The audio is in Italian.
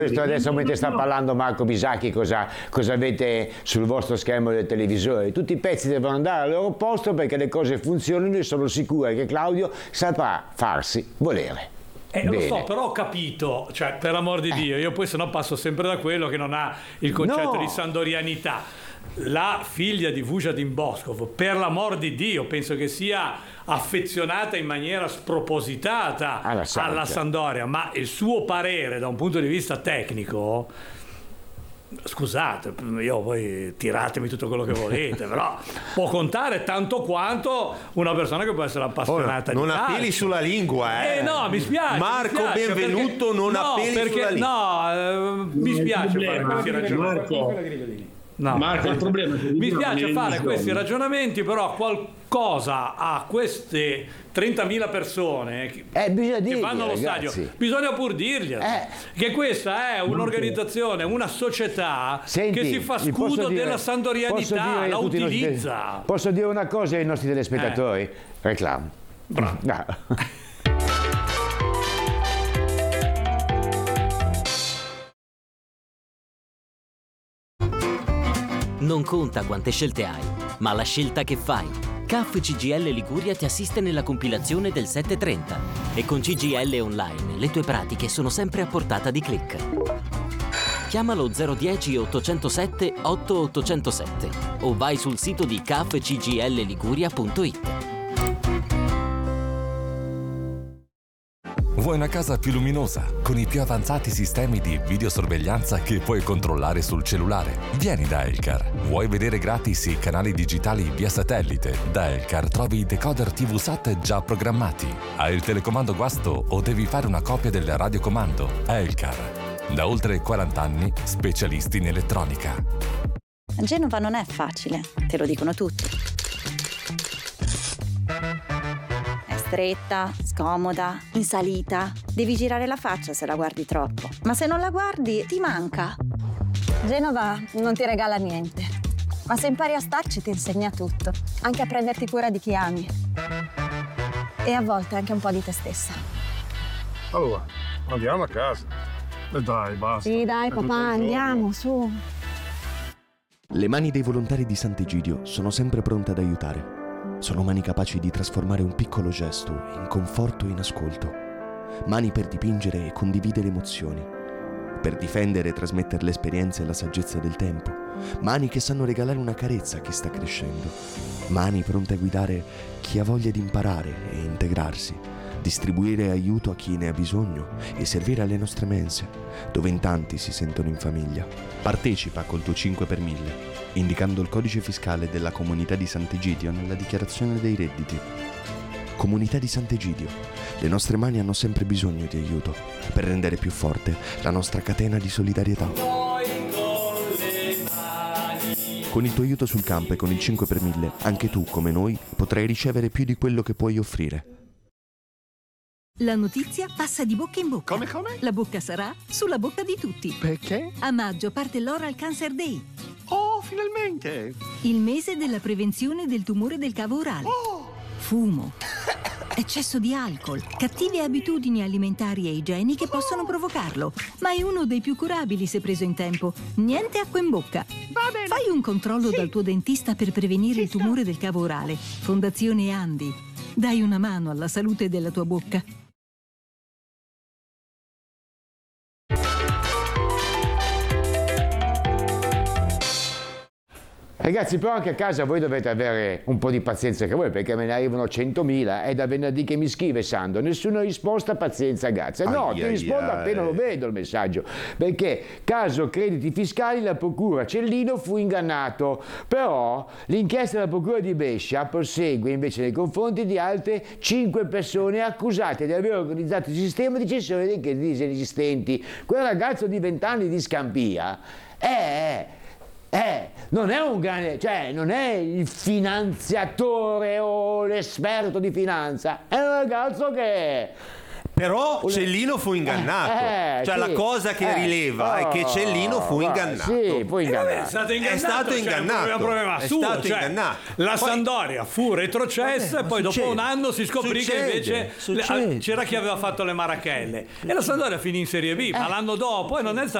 Questo adesso mentre sta parlando Marco Bisacchi cosa avete sul vostro schermo del televisore? Tutti i pezzi devono andare al loro posto perché le cose funzionano e sono sicuro che Claudio saprà farsi volere. Lo so, però ho capito, cioè per amor di Dio, io poi sennò passo sempre da quello che non ha il concetto di sandorianità. La figlia di Vujadin Boskov, per l'amor di Dio, penso che sia affezionata in maniera spropositata alla Sampdoria, ma il suo parere da un punto di vista tecnico, scusate, io poi tiratemi tutto quello che volete, però può contare tanto quanto una persona che può essere appassionata di calcio. Non appelli sulla lingua, no, mi spiace. Marco, benvenuto, perché, non appelli sulla lingua. No, mi spiace fare questi ragionamenti. No. Marco, il problema è che mi spiace fare questi ragionamenti, però qualcosa a queste 30.000 persone che vanno allo stadio bisogna pur dirglielo, che questa è un'organizzazione, una società che si fa scudo della sandorianità, la utilizza. Posso dire una cosa ai nostri telespettatori? Reclamo. Bravo. No. Non conta quante scelte hai, ma la scelta che fai. CAF CGIL Liguria ti assiste nella compilazione del 730 e con CGIL Online le tue pratiche sono sempre a portata di click. Chiamalo 010 807 8807 o vai sul sito di cafcgilliguria.it. Vuoi una casa più luminosa, con i più avanzati sistemi di videosorveglianza che puoi controllare sul cellulare? Vieni da Elcar. Vuoi vedere gratis i canali digitali via satellite? Da Elcar trovi i decoder TV SAT già programmati. Hai il telecomando guasto o devi fare una copia del radiocomando? Elcar. Da oltre 40 anni, specialisti in elettronica. Genova non è facile, te lo dicono tutti. Stretta, scomoda, in salita. Devi girare la faccia se la guardi troppo. Ma se non la guardi, ti manca. Genova non ti regala niente. Ma se impari a starci ti insegna tutto. Anche a prenderti cura di chi ami. E a volte anche un po' di te stessa. Allora, andiamo a casa. Dai, basta. Sì, dai papà, andiamo, su. Le mani dei volontari di Sant'Egidio sono sempre pronte ad aiutare. Sono mani capaci di trasformare un piccolo gesto in conforto e in ascolto. Mani per dipingere e condividere emozioni. Per difendere e trasmettere l'esperienza e la saggezza del tempo. Mani che sanno regalare una carezza a chi sta crescendo. Mani pronte a guidare chi ha voglia di imparare e integrarsi. Distribuire aiuto a chi ne ha bisogno e servire alle nostre mense, dove in tanti si sentono in famiglia. Partecipa col tuo 5 per 1000. Indicando il codice fiscale della Comunità di Sant'Egidio nella dichiarazione dei redditi. Comunità di Sant'Egidio. Le nostre mani hanno sempre bisogno di aiuto per rendere più forte la nostra catena di solidarietà. Con il tuo aiuto sul campo e con il 5 per 1000, anche tu, come noi, potrai ricevere più di quello che puoi offrire. La notizia passa di bocca in bocca. Come? La bocca sarà sulla bocca di tutti. Perché? A maggio parte l'Oral Cancer Day. Oh, finalmente! Il mese della prevenzione del tumore del cavo orale. Fumo, eccesso di alcol, cattive abitudini alimentari e igieniche possono provocarlo, ma è uno dei più curabili se preso in tempo. Niente acqua in bocca. Va bene. Fai un controllo dal tuo dentista per prevenire il tumore del cavo orale. Fondazione Andi. Dai una mano alla salute della tua bocca. Ragazzi, però anche a casa voi dovete avere un po' di pazienza che voi, perché me ne arrivano 100.000, è da venerdì che mi scrive Sandro, nessuna risposta, pazienza, grazie. No, ti rispondo appena lo vedo il messaggio, perché caso crediti fiscali la procura Cellino fu ingannato, però l'inchiesta della procura di Brescia prosegue invece nei confronti di altre 5 persone accusate di aver organizzato il sistema di cessione dei crediti inesistenti. Quel ragazzo di 20 anni di Scampia non è un grande, cioè non è il finanziatore o l'esperto di finanza, è un ragazzo che Però Cellino fu ingannato. Cioè la cosa che rileva è che Cellino fu ingannato. Sì, fu ingannato. È stato ingannato. La Sampdoria fu retrocessa e poi dopo un anno si scoprì che invece c'era chi aveva fatto le marachelle e la Sampdoria finì in Serie B, ma l'anno dopo e non è stato